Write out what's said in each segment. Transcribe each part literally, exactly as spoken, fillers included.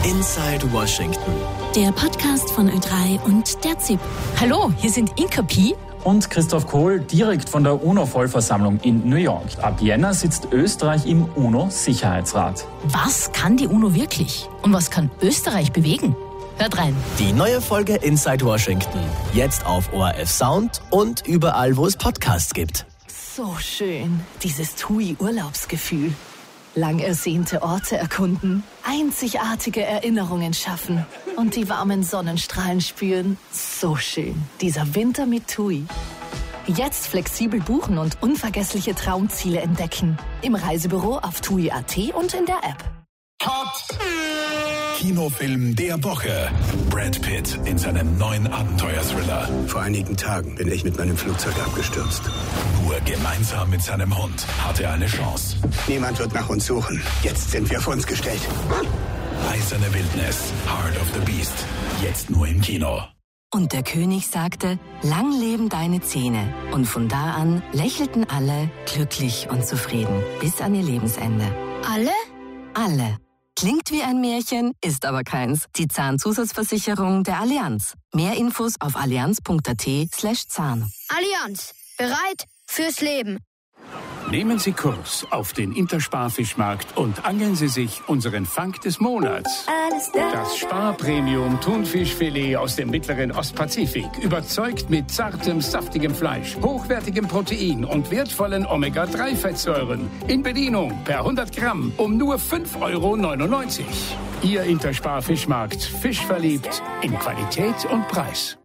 Inside Washington. Der Podcast von Ö drei und der Z I P. Hallo, hier sind Inka Pi und Christoph Kohl, direkt von der UNO-Vollversammlung in New York. Ab Jänner sitzt Österreich im UNO-Sicherheitsrat. Was kann die UNO wirklich? Und was kann Österreich bewegen? Hört rein. Die neue Folge Inside Washington. Jetzt auf O R F Sound und überall, wo es Podcasts gibt. So schön, dieses T U I-Urlaubsgefühl. Lang ersehnte Orte erkunden, einzigartige Erinnerungen schaffen und die warmen Sonnenstrahlen spüren. So schön, dieser Winter mit T U I. Jetzt flexibel buchen und unvergessliche Traumziele entdecken. Im Reisebüro auf T U I Punkt A T und in der App. Cut! Kinofilm der Woche. Brad Pitt in seinem neuen Abenteuer-Thriller. Vor einigen Tagen bin ich mit meinem Flugzeug abgestürzt. Nur gemeinsam mit seinem Hund hat er eine Chance. Niemand wird nach uns suchen. Jetzt sind wir auf uns gestellt. Eiserne Wildnis, Heart of the Beast. Jetzt nur im Kino. Und der König sagte, lang leben deine Zähne. Und von da an lächelten alle glücklich und zufrieden bis an ihr Lebensende. Alle? Alle. Klingt wie ein Märchen, ist aber keins. Die Zahnzusatzversicherung der Allianz. Mehr Infos auf allianz punkt a t slash Zahn. Allianz. Bereit fürs Leben. Nehmen Sie Kurs auf den Intersparfischmarkt und angeln Sie sich unseren Fang des Monats. Das Sparpremium Thunfischfilet aus dem mittleren Ostpazifik. Überzeugt mit zartem, saftigem Fleisch, hochwertigem Protein und wertvollen Omega drei Fettsäuren. In Bedienung per hundert Gramm um nur fünf Euro neunundneunzig. Ihr Intersparfischmarkt. Fisch verliebt in Qualität und Preis.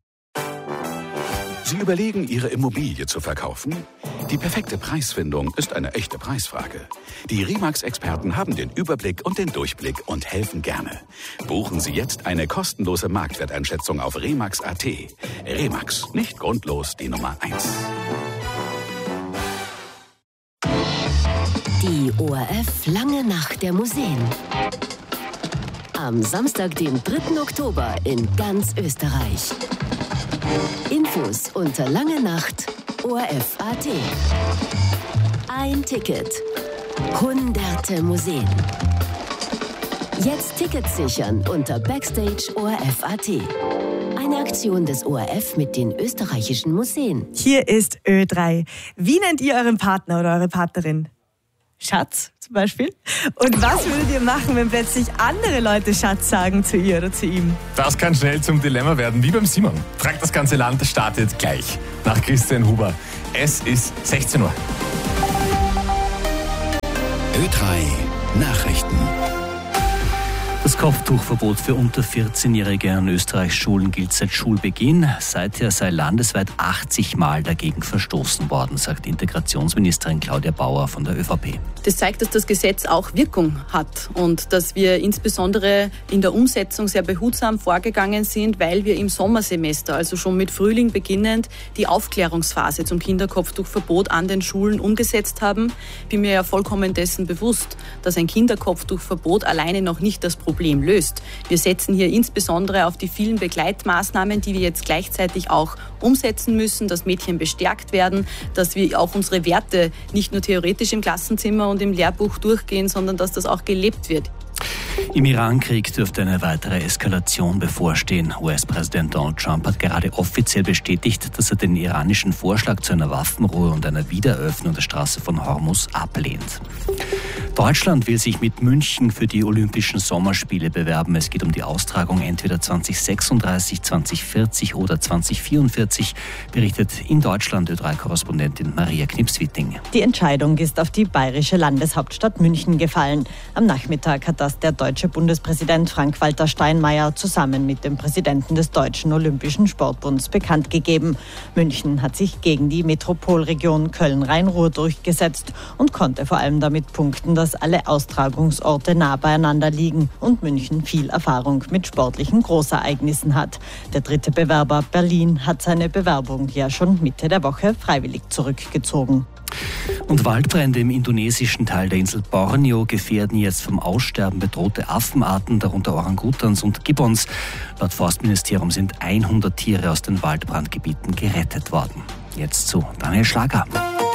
Sie überlegen, Ihre Immobilie zu verkaufen? Die perfekte Preisfindung ist eine echte Preisfrage. Die Remax-Experten haben den Überblick und den Durchblick und helfen gerne. Buchen Sie jetzt eine kostenlose Marktwerteinschätzung auf remax punkt a t. Remax, nicht grundlos die Nummer eins. Die O R F Lange Nacht der Museen. Am Samstag, den dritten Oktober in ganz Österreich. Infos unter langenacht O R F punkt a t. Ein Ticket. Hunderte Museen. Jetzt Tickets sichern unter Backstage O R F punkt a t. Eine Aktion des O R F mit den österreichischen Museen. Hier ist Ö drei. Wie nennt ihr euren Partner oder eure Partnerin? Schatz zum Beispiel. Und was würdet ihr machen, wenn plötzlich andere Leute Schatz sagen zu ihr oder zu ihm? Das kann schnell zum Dilemma werden, wie beim Simon. Fragt das ganze Land startet gleich. Nach Christian Huber. Es ist sechzehn Uhr. Ö drei Nachrichten. Das Kopftuchverbot für unter vierzehnjährige an Österreichs Schulen gilt seit Schulbeginn. Seither sei landesweit achtzig Mal dagegen verstoßen worden, sagt Integrationsministerin Claudia Bauer von der ÖVP. Das zeigt, dass das Gesetz auch Wirkung hat und dass wir insbesondere in der Umsetzung sehr behutsam vorgegangen sind, weil wir im Sommersemester, also schon mit Frühling beginnend, die Aufklärungsphase zum Kinderkopftuchverbot an den Schulen umgesetzt haben. Ich bin mir ja vollkommen dessen bewusst, dass ein Kinderkopftuchverbot alleine noch nicht das Problem löst. Wir setzen hier insbesondere auf die vielen Begleitmaßnahmen, die wir jetzt gleichzeitig auch umsetzen müssen, dass Mädchen bestärkt werden, dass wir auch unsere Werte nicht nur theoretisch im Klassenzimmer und im Lehrbuch durchgehen, sondern dass das auch gelebt wird. Im Irankrieg dürfte eine weitere Eskalation bevorstehen. U S-Präsident Donald Trump hat gerade offiziell bestätigt, dass er den iranischen Vorschlag zu einer Waffenruhe und einer Wiedereröffnung der Straße von Hormuz ablehnt. Deutschland will sich mit München für die Olympischen Sommerspiele bewerben. Es geht um die Austragung entweder zwanzig sechsunddreißig, zwanzig vierzig oder zwanzig vierundvierzig, berichtet in Deutschland Ö drei Korrespondentin Maria Knips-Witting. Die Entscheidung ist auf die bayerische Landeshauptstadt München gefallen. Am Nachmittag hat das der deutsche Bundespräsident Frank-Walter Steinmeier zusammen mit dem Präsidenten des Deutschen Olympischen Sportbunds bekannt gegeben. München hat sich gegen die Metropolregion Köln-Rhein-Ruhr durchgesetzt und konnte vor allem damit punkten, dass alle Austragungsorte nah beieinander liegen und München viel Erfahrung mit sportlichen Großereignissen hat. Der dritte Bewerber, Berlin, hat seine Bewerbung ja schon Mitte der Woche freiwillig zurückgezogen. Und Waldbrände im indonesischen Teil der Insel Borneo gefährden jetzt vom Aussterben bedrohte Affenarten, darunter Orangutans und Gibbons. Laut Forstministerium sind hundert Tiere aus den Waldbrandgebieten gerettet worden. Jetzt zu Daniel Schlager. Der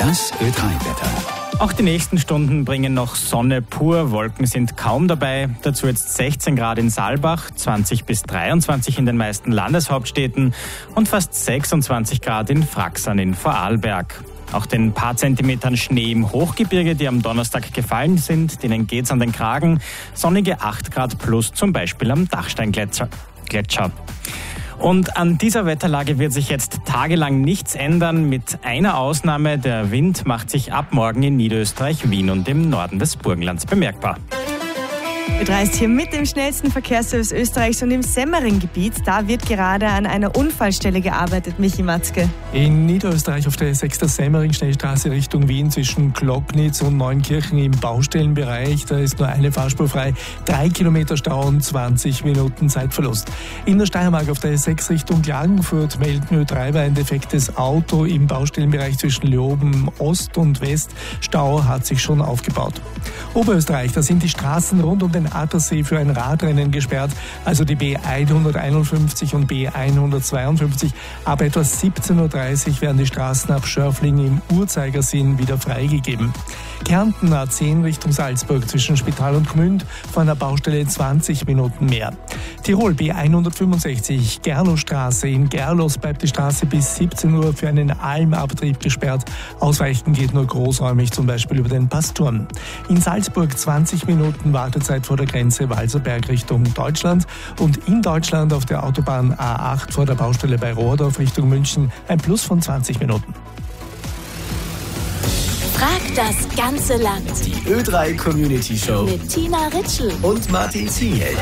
Das Ö drei Wetter. Auch die nächsten Stunden bringen noch Sonne pur, Wolken sind kaum dabei. Dazu jetzt sechzehn Grad in Saalbach, zwanzig bis dreiundzwanzig in den meisten Landeshauptstädten und fast sechsundzwanzig Grad in Fraxern in Vorarlberg. Auch den paar Zentimetern Schnee im Hochgebirge, die am Donnerstag gefallen sind, denen geht's an den Kragen. Sonnige acht Grad plus zum Beispiel am Dachsteingletscher. Gletscher. Und an dieser Wetterlage wird sich jetzt tagelang nichts ändern, mit einer Ausnahme. Der Wind macht sich ab morgen in Niederösterreich, Wien und im Norden des Burgenlands bemerkbar. Wir reist hier mit dem schnellsten Verkehrsservice Österreichs und im Semmering-Gebiet. Da wird gerade an einer Unfallstelle gearbeitet, Michi Matzke. In Niederösterreich auf der sechsten Semmering-Schnellstraße Richtung Wien zwischen Glocknitz und Neunkirchen im Baustellenbereich. Da ist nur eine Fahrspur frei. Drei Kilometer Stau und zwanzig Minuten Zeitverlust. In der Steiermark auf der S sechs Richtung Klagenfurt melden Ö drei ein defektes Auto im Baustellenbereich zwischen Leoben Ost und West. Stau hat sich schon aufgebaut. Oberösterreich, da sind die Straßen rund um den Attersee für ein Radrennen gesperrt, also die B hunderteinundfünfzig und B hundertzweiundfünfzig. Ab etwa siebzehn Uhr dreißig werden die Straßen ab Schörfling im Uhrzeigersinn wieder freigegeben. Kärnten A zehn Richtung Salzburg zwischen Spital und Gmünd vor einer Baustelle zwanzig Minuten mehr. Tirol B hundertfünfundsechzig, Gerlostraße. In Gerlos bleibt die Straße bis siebzehn Uhr für einen Almabtrieb gesperrt. Ausweichen geht nur großräumig, zum Beispiel über den Passturm. In Salzburg zwanzig Minuten Wartezeit vor der Grenze Walserberg Richtung Deutschland. Und in Deutschland auf der Autobahn A acht vor der Baustelle bei Rohrdorf Richtung München ein Plus von zwanzig Minuten. Frag das ganze Land. Die Ö drei Community Show Mit Tina Ritschl und Martin Ziel.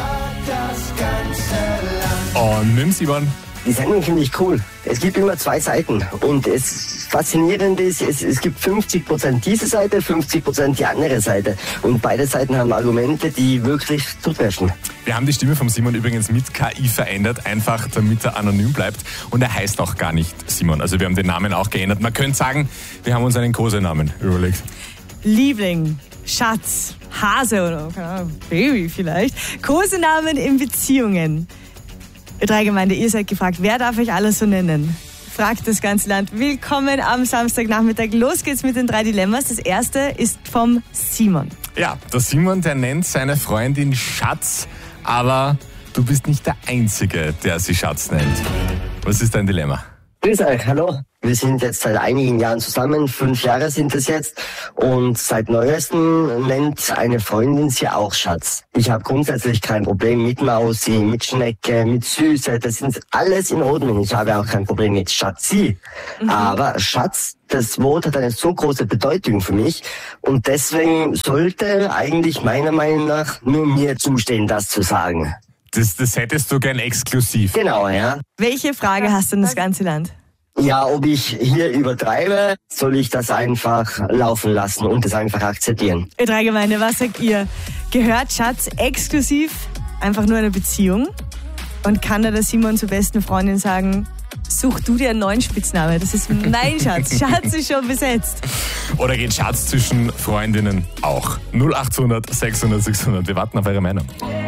Und mit dem Simon. Die Sendung finde ich cool. Es gibt immer zwei Seiten und es faszinierend ist, es, es gibt fünfzig Prozent diese Seite, fünfzig Prozent die andere Seite. Und beide Seiten haben Argumente, die wirklich zutreffen. Wir haben die Stimme vom Simon übrigens mit K I verändert, einfach damit er anonym bleibt. Und er heißt auch gar nicht Simon. Also wir haben den Namen auch geändert. Man könnte sagen, wir haben uns einen Kosenamen überlegt. Liebling, Schatz, Hase oder keine Ahnung, Baby vielleicht. Kosenamen in Beziehungen. Ö drei Gemeinde, ihr seid gefragt, wer darf euch alles so nennen? Fragt das ganze Land. Willkommen am Samstagnachmittag. Los geht's mit den drei Dilemmas. Das erste ist vom Simon. Ja, der Simon, der nennt seine Freundin Schatz, aber du bist nicht der Einzige, der sie Schatz nennt. Was ist dein Dilemma? Grüß euch, hallo. Wir sind jetzt seit einigen Jahren zusammen, fünf Jahre sind es jetzt und seit Neuestem nennt eine Freundin sie auch Schatz. Ich habe grundsätzlich kein Problem mit Mausi, mit Schnecke, mit Süße, das sind alles in Ordnung. Ich habe auch kein Problem mit Schatzi, mhm. aber Schatz, das Wort hat eine so große Bedeutung für mich und deswegen sollte eigentlich meiner Meinung nach nur mir zustehen, das zu sagen. Das, das hättest du gern exklusiv. Genau, ja. Welche Frage hast du in das ganze Land? Ja, ob ich hier übertreibe, soll ich das einfach laufen lassen und das einfach akzeptieren. Ö drei Gemeinde, was sagt ihr? Gehört Schatz exklusiv einfach nur eine Beziehung? Und kann da der Simon zur besten Freundin sagen, such du dir einen neuen Spitznamen, das ist mein Schatz. Schatz ist schon besetzt. Oder geht Schatz zwischen Freundinnen auch? null achthundert sechshundert sechshundert, wir warten auf eure Meinung.